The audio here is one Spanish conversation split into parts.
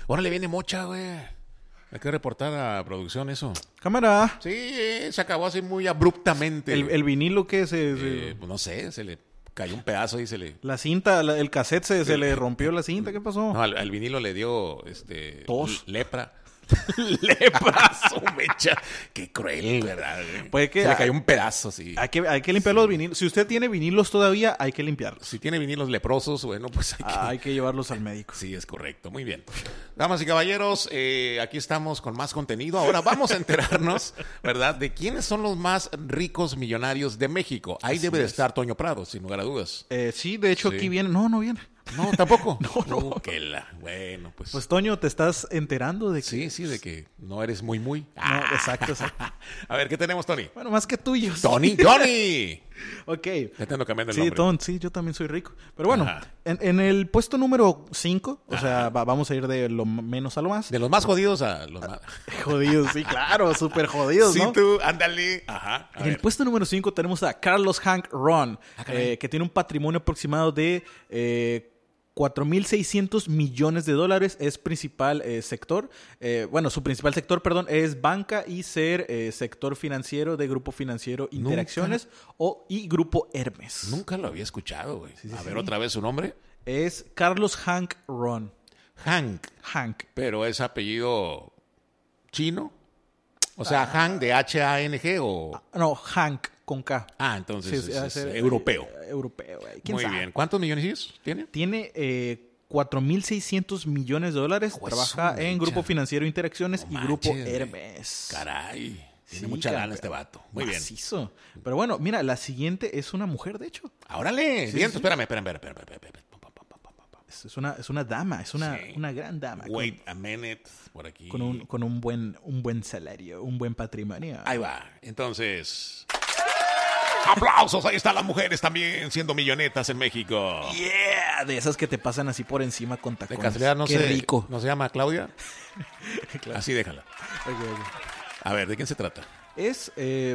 Órale, viene Mocha, güey. Hay que reportar a producción eso. Cámara. Sí, se acabó así muy abruptamente. ¿El vinilo qué Pues no sé, se le cayó un pedazo y se le... La cinta, el cassette se le rompió la cinta. ¿Qué pasó? No, al vinilo le dio tos. Lepra. Lepra, su mecha. Qué cruel, ¿verdad? Pues que se le cayó un pedazo, sí. Hay que limpiar los vinilos. Si usted tiene vinilos todavía, hay que limpiarlos. Si tiene vinilos leprosos, bueno, pues hay que llevarlos al médico. Sí, es correcto. Muy bien. Damas y caballeros, aquí estamos con más contenido. Ahora vamos a enterarnos, ¿verdad?, de quiénes son los más ricos millonarios de México. Ahí debe de estar Toño Prado, sin lugar a dudas. Sí, de hecho aquí viene. No viene. No, tampoco. No. Bueno, pues. Pues, Toño, ¿te estás enterando de que... Sí, de que no eres muy. No, exacto. A ver, ¿qué tenemos, Tony? Bueno, más que tuyos. ¡Johnny! Ok. Ya te ando cambiando el Sí, nombre. sí, yo también soy rico. Pero bueno, en el puesto número 5, o sea, vamos a ir de lo menos a lo más. De los más jodidos a los más... Jodidos, sí, claro, súper jodidos, ¿no? Sí, tú, ándale. Ajá. En el puesto número 5 tenemos a Carlos Hank Ron, que tiene un patrimonio aproximado de 4.600 millones de dólares. Es principal sector. Su principal sector, es banca y ser sector financiero de Grupo Financiero Interacciones y Grupo Hermes. Nunca lo había escuchado, güey. A ver, otra vez su nombre. Es Carlos Hank Ron. Hank. Pero es apellido chino. O sea, Hank de H-A-N-G o... No, Hank con K. Entonces es europeo. Europeo, Muy bien. ¿Cuántos millones tiene? Tiene 4.600 millones de dólares. Trabaja en Grupo Financiero Interacciones y Grupo Hermes. Caray. Tiene mucha lana este vato. Muy macizo. Bien. Pero bueno, mira, la siguiente es una mujer, de hecho. ¡Órale! Bien, espérame. Es una dama, es una gran dama. Wait a minute, por aquí. Con un buen salario, un buen patrimonio. Ahí va. Entonces... ¡Aplausos! Ahí están las mujeres también siendo millonetas en México. ¡Yeah! De esas que te pasan así por encima con tacones. De casualidad Qué rico. ¿No se llama Claudia? Claro. Así déjala. Okay. A ver, ¿de quién se trata? Es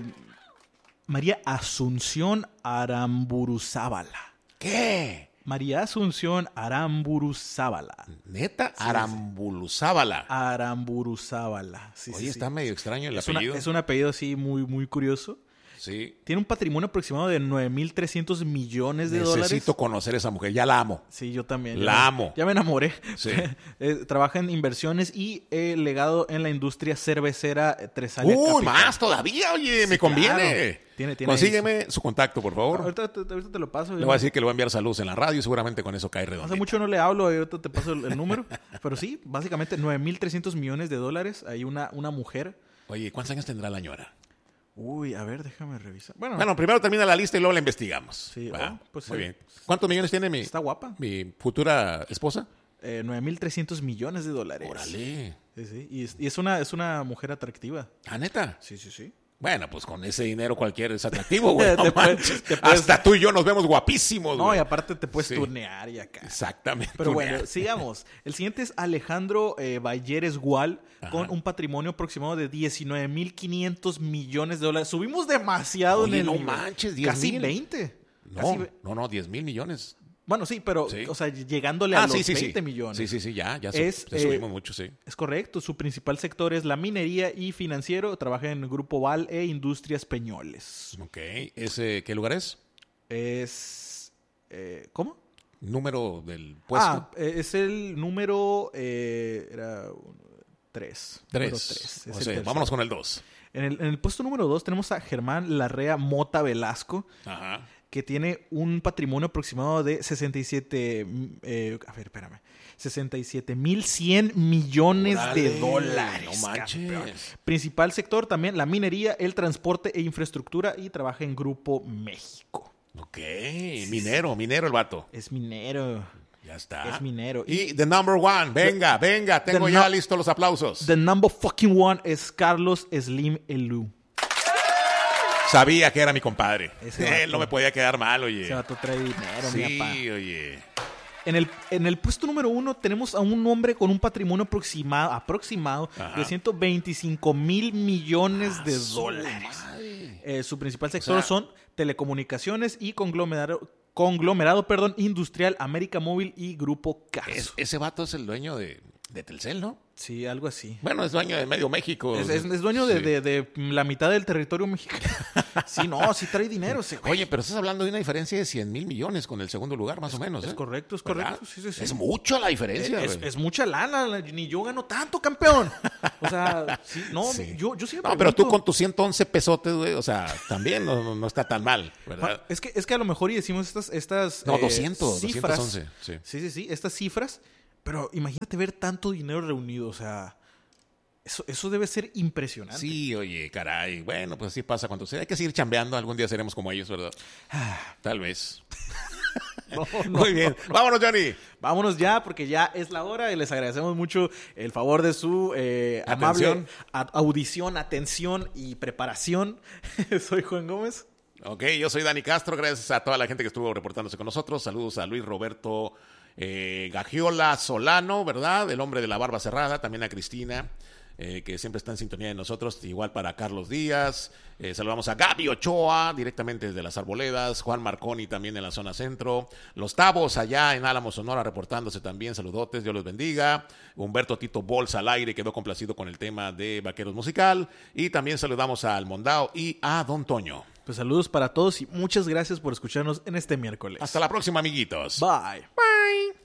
María Asunción Aramburuzábala. ¿Qué? María Asunción Aramburuzábala. ¿Neta? Aramburuzábala. Aramburuzábala. Oye, está medio extraño el apellido. Es un apellido así muy, muy curioso. Sí. Tiene un patrimonio aproximado de 9.300 millones de dólares. Necesito conocer a esa mujer. Ya la amo. Sí, yo también. La amo. Ya me enamoré. Sí. Trabaja en inversiones y legado en la industria cervecera Tresalia Capital. Más todavía, oye, me conviene. Claro. Tiene Consígueme su contacto, por favor. Ahorita te lo paso. Le voy a decir que le voy a enviar saludos en la radio y seguramente con eso cae redondo. Hace mucho no le hablo, ahorita te paso el número. Pero sí, básicamente 9.300 millones de dólares. Hay una mujer. Oye, ¿cuántos años tendrá la ñora? Uy, a ver, déjame revisar. Bueno, primero termina la lista y luego la investigamos. Sí, pues muy bien. ¿Cuántos millones tiene Está guapa. mi futura esposa? 9.300 millones de dólares. Órale. Sí. Y es una mujer atractiva. ¿Ah, neta? Sí. Bueno, pues con ese dinero cualquiera es atractivo, güey. Hasta tú y yo nos vemos guapísimos, güey. No, y aparte te puedes turnear y acá. Exactamente. Pero bueno, sigamos. El siguiente es Alejandro Balleres Gual, con un patrimonio aproximado de 19.500 millones de dólares. Subimos demasiado. Oye, en el no nivel. manches, 10 Casi mil. 20. No, 10 mil millones. Bueno, sí, pero, o sea, llegándole a los 20 millones. Sí, ya subimos mucho, sí. Es correcto. Su principal sector es la minería y financiero. Trabaja en Grupo Val e Industrias Peñoles. Ok. ¿Qué lugar es? Es... ¿Cómo? ¿Número del puesto? Es el número... era 3. 3. O sea, vámonos con el 2. En el puesto número 2 tenemos a Germán Larrea Mota Velasco. Ajá. Que tiene un patrimonio aproximado de 67.100 millones de dólares. No manches. Campeón. Principal sector también, la minería, el transporte e infraestructura, y trabaja en Grupo México. Ok, minero el vato. Es minero. Ya está. Es minero. Y the number one, venga, tengo ya listos los aplausos. The number fucking one es Carlos Slim Elú. Sabía que era mi compadre. Él no me podía quedar mal, oye. Ese vato trae dinero, mi papá. Sí, oye. En el puesto número 1 tenemos a un hombre con un patrimonio aproximado de 125.000 millones de dólares. Su principal sector son telecomunicaciones y conglomerado industrial América Móvil y Grupo Carso. Ese vato es el dueño de De Telcel, ¿no? Sí, algo así. Bueno, es dueño de medio México. Es dueño de la mitad del territorio mexicano. Sí, no, sí trae dinero ese güey. Oye, pero estás hablando de una diferencia de 100,000 millones con el segundo lugar, más o menos. Es correcto, es ¿verdad? correcto. Sí, sí, sí. Es mucho la diferencia. Es mucha lana, ni yo gano tanto, campeón. O sea, sí, no, sí. Yo siempre no, pero tú con tus 111 pesotes, güey, o sea, también no está tan mal, ¿verdad? Es que a lo mejor y decimos estas no, 200, cifras. 211, sí. Sí, estas cifras, pero imagínate ver tanto dinero reunido, o sea, eso debe ser impresionante. Sí, oye, caray, bueno, pues así pasa cuando sea. Hay que seguir chambeando, algún día seremos como ellos, ¿verdad? Tal vez. No. Muy bien. Vámonos, Johnny. Vámonos ya, porque ya es la hora y les agradecemos mucho el favor de su amable audición, atención y preparación. Soy Juan Gómez. Ok, yo soy Dani Castro. Gracias a toda la gente que estuvo reportándose con nosotros. Saludos a Luis Roberto Gagiola Solano, ¿verdad? El hombre de la barba cerrada. También a Cristina, que siempre está en sintonía de nosotros, igual para Carlos Díaz, saludamos a Gaby Ochoa, directamente desde las Arboledas, Juan Marconi también en la zona centro, los Tabos allá en Álamo, Sonora, reportándose también, saludotes, Dios los bendiga, Humberto Tito Bolsa al aire, quedó complacido con el tema de Vaqueros Musical, y también saludamos a Almondao y a Don Toño. Pues saludos para todos y muchas gracias por escucharnos en este miércoles. Hasta la próxima, amiguitos. Bye. Bye.